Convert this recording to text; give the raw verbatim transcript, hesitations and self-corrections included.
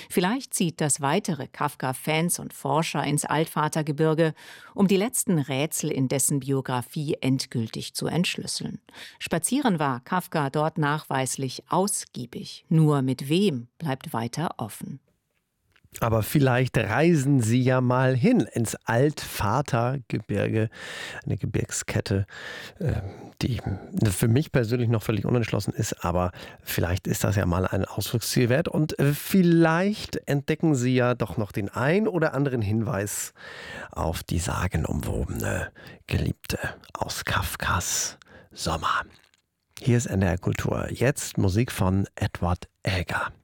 Vielleicht zieht das weitere Kafka-Fans und Forscher ins Altvatergebirge, um die letzten Rätsel in dessen Biografie endgültig zu entschlüsseln. Spazieren war Kafka dort nachweislich ausgiebig. Nur mit wem bleibt weiter offen. Aber vielleicht reisen Sie ja mal hin ins Altvatergebirge, eine Gebirgskette, äh, die für mich persönlich noch völlig unentschlossen ist, aber vielleicht ist das ja mal ein Ausflugsziel wert und äh, vielleicht entdecken Sie ja doch noch den ein oder anderen Hinweis auf die sagenumwobene Geliebte aus Kafkas Sommer. Hier ist N D R Kultur. Jetzt Musik von Edward Elgar.